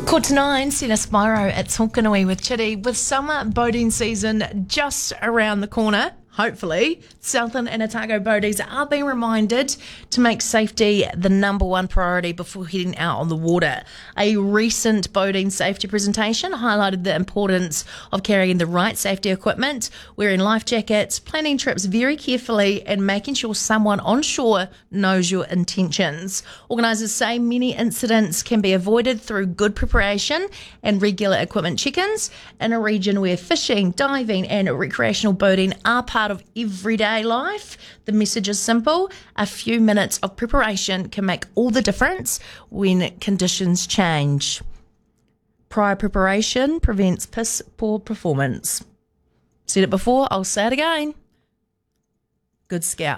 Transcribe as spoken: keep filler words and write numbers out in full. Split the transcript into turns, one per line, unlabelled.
Quarter to nine, Sina Spyro at Tonkanui with Chitty. With summer boating season just around the corner, hopefully, Southland and Otago boaties are being reminded to make safety the number one priority before heading out on the water. A recent boating safety presentation highlighted the importance of carrying the right safety equipment, wearing life jackets, planning trips very carefully, and making sure someone on shore knows your intentions. Organisers say many incidents can be avoided through good preparation and regular equipment check-ins. In a region where fishing, diving, and recreational boating are part of everyday life, the message is simple: a few minutes of preparation can make all the difference when conditions change. Prior preparation prevents piss poor performance. Said it before, I'll say it again. Good scout.